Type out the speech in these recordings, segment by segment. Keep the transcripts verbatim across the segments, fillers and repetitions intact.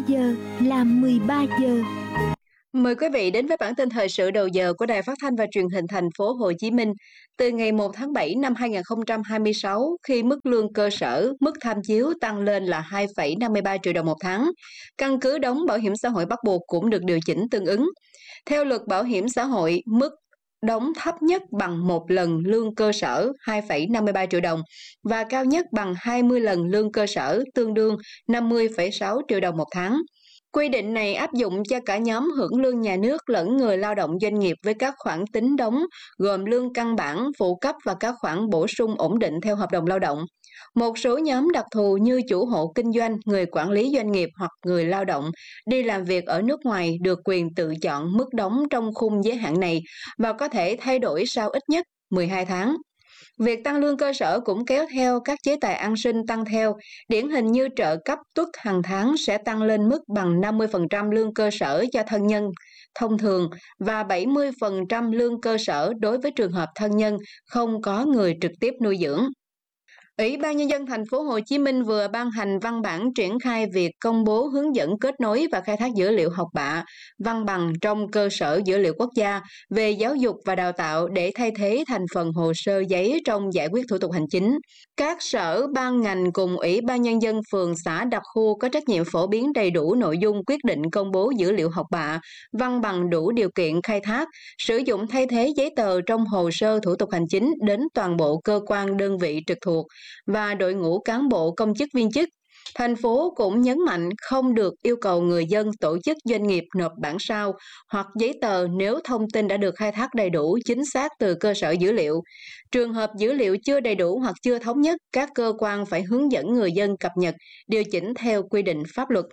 giờ là mười ba giờ. Mời quý vị đến với bản tin thời sự đầu giờ của Đài Phát thanh và Truyền hình Thành phố Hồ Chí Minh. Từ ngày một tháng bảy năm hai nghìn không trăm hai mươi sáu, khi mức lương cơ sở, mức tham chiếu tăng lên là hai phẩy năm mươi ba triệu đồng một tháng, căn cứ đóng bảo hiểm xã hội bắt buộc cũng được điều chỉnh tương ứng. Theo luật bảo hiểm xã hội, mức đóng thấp nhất bằng một lần lương cơ sở hai phẩy năm mươi ba triệu đồng và cao nhất bằng hai mươi lần lương cơ sở tương đương năm mươi phẩy sáu triệu đồng một tháng. Quy định này áp dụng cho cả nhóm hưởng lương nhà nước lẫn người lao động doanh nghiệp với các khoản tính đóng gồm lương căn bản, phụ cấp và các khoản bổ sung ổn định theo hợp đồng lao động. Một số nhóm đặc thù như chủ hộ kinh doanh, người quản lý doanh nghiệp hoặc người lao động đi làm việc ở nước ngoài được quyền tự chọn mức đóng trong khung giới hạn này và có thể thay đổi sau ít nhất mười hai tháng. Việc tăng lương cơ sở cũng kéo theo các chế tài an sinh tăng theo, điển hình như trợ cấp tuất hàng tháng sẽ tăng lên mức bằng năm mươi phần trăm lương cơ sở cho thân nhân thông thường và bảy mươi phần trăm lương cơ sở đối với trường hợp thân nhân không có người trực tiếp nuôi dưỡng. Ủy ban Nhân dân Thành phố Hồ Chí Minh vừa ban hành văn bản triển khai việc công bố hướng dẫn kết nối và khai thác dữ liệu học bạ, văn bằng trong cơ sở dữ liệu quốc gia về giáo dục và đào tạo để thay thế thành phần hồ sơ giấy trong giải quyết thủ tục hành chính. Các sở, ban ngành cùng Ủy ban Nhân dân phường xã đặc khu có trách nhiệm phổ biến đầy đủ nội dung quyết định công bố dữ liệu học bạ, văn bằng đủ điều kiện khai thác, sử dụng thay thế giấy tờ trong hồ sơ thủ tục hành chính đến toàn bộ cơ quan đơn vị trực thuộc và đội ngũ cán bộ công chức viên chức. Thành phố cũng nhấn mạnh không được yêu cầu người dân, tổ chức doanh nghiệp nộp bản sao hoặc giấy tờ nếu thông tin đã được khai thác đầy đủ, chính xác từ cơ sở dữ liệu. Trường hợp dữ liệu chưa đầy đủ hoặc chưa thống nhất, các cơ quan phải hướng dẫn người dân cập nhật, điều chỉnh theo quy định pháp luật.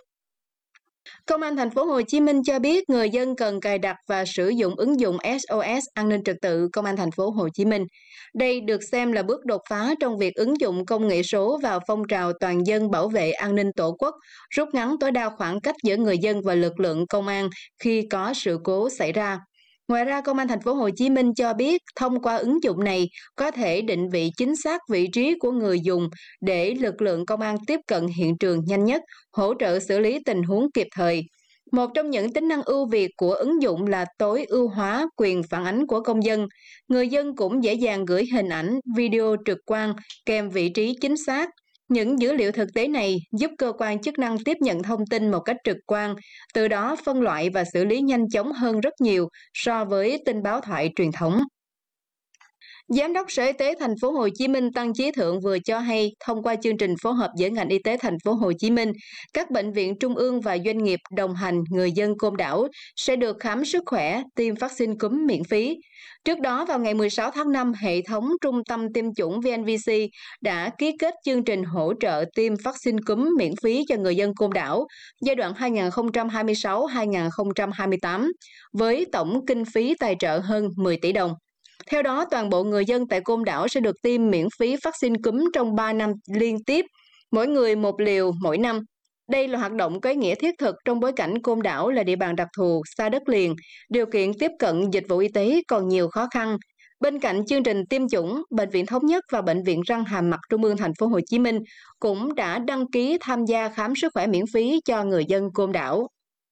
Công an Thành phố Hồ Chí Minh cho biết người dân cần cài đặt và sử dụng ứng dụng ét ô ét An ninh trật tự Công an Thành phố Hồ Chí Minh. Đây được xem là bước đột phá trong việc ứng dụng công nghệ số vào phong trào toàn dân bảo vệ an ninh Tổ quốc, rút ngắn tối đa khoảng cách giữa người dân và lực lượng công an khi có sự cố xảy ra. Ngoài ra, Công an Thành phố Hồ Chí Minh cho biết thông qua ứng dụng này có thể định vị chính xác vị trí của người dùng để lực lượng công an tiếp cận hiện trường nhanh nhất, hỗ trợ xử lý tình huống kịp thời. Một trong những tính năng ưu việt của ứng dụng là tối ưu hóa quyền phản ánh của công dân. Người dân cũng dễ dàng gửi hình ảnh, video trực quan kèm vị trí chính xác. Những dữ liệu thực tế này giúp cơ quan chức năng tiếp nhận thông tin một cách trực quan, từ đó phân loại và xử lý nhanh chóng hơn rất nhiều so với tin báo thoại truyền thống. Giám đốc Sở Y tế Thành phố Hồ Chí Minh Tăng Chí Thượng vừa cho hay, thông qua chương trình phối hợp giữa ngành y tế Thành phố Hồ Chí Minh, các bệnh viện trung ương và doanh nghiệp đồng hành người dân Côn Đảo sẽ được khám sức khỏe, tiêm vaccine cúm miễn phí. Trước đó, vào ngày mười sáu tháng năm, hệ thống Trung tâm Tiêm chủng vê en vê xê đã ký kết chương trình hỗ trợ tiêm vaccine cúm miễn phí cho người dân Côn Đảo giai đoạn hai nghìn không trăm hai mươi sáu đến hai nghìn không trăm hai mươi tám với tổng kinh phí tài trợ hơn mười tỷ đồng. Theo đó, toàn bộ người dân tại Côn Đảo sẽ được tiêm miễn phí vaccine cúm trong ba năm liên tiếp, mỗi người một liều mỗi năm. Đây là hoạt động có ý nghĩa thiết thực trong bối cảnh Côn Đảo là địa bàn đặc thù, xa đất liền, điều kiện tiếp cận dịch vụ y tế còn nhiều khó khăn. Bên cạnh chương trình tiêm chủng, Bệnh viện Thống nhất và Bệnh viện Răng Hàm Mặt Trung ương Thành phố Hồ Chí Minh cũng đã đăng ký tham gia khám sức khỏe miễn phí cho người dân Côn Đảo.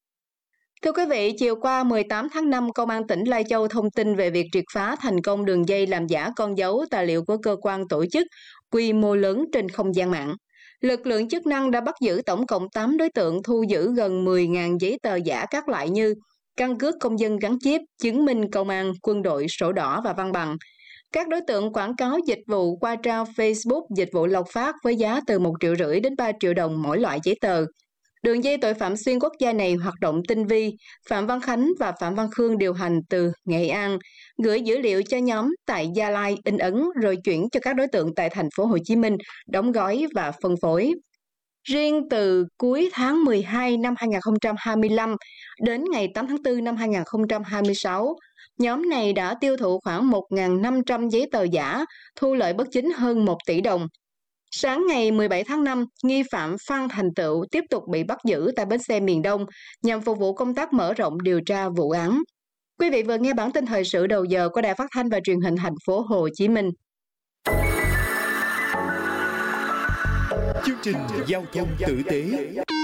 Thưa quý vị, chiều qua mười tám tháng năm, Công an tỉnh Lai Châu thông tin về việc triệt phá thành công đường dây làm giả con dấu tài liệu của cơ quan tổ chức quy mô lớn trên không gian mạng. Lực lượng chức năng đã bắt giữ tổng cộng tám đối tượng, thu giữ gần mười nghìn giấy tờ giả các loại như căn cước công dân gắn chip, chứng minh công an, quân đội, sổ đỏ và văn bằng. Các đối tượng quảng cáo dịch vụ qua trang Facebook dịch vụ lộc phát với giá từ một triệu rưỡi đến ba triệu đồng mỗi loại giấy tờ. Đường dây tội phạm xuyên quốc gia này hoạt động tinh vi, Phạm Văn Khánh và Phạm Văn Khương điều hành từ Nghệ An, gửi dữ liệu cho nhóm tại Gia Lai in ấn rồi chuyển cho các đối tượng tại Thành phố Hồ Chí Minh đóng gói và phân phối. Riêng từ cuối tháng mười hai năm hai nghìn không trăm hai mươi lăm đến ngày tám tháng tư năm hai nghìn không trăm hai mươi sáu, nhóm này đã tiêu thụ khoảng một nghìn năm trăm giấy tờ giả, thu lợi bất chính hơn một tỷ đồng. Sáng ngày mười bảy tháng năm, nghi phạm Phan Thành Tựu tiếp tục bị bắt giữ tại bến xe miền Đông nhằm phục vụ công tác mở rộng điều tra vụ án. Quý vị vừa nghe bản tin thời sự đầu giờ của Đài Phát thanh và Truyền hình Thành phố Hồ Chí Minh. Chương trình giao thông tử tế.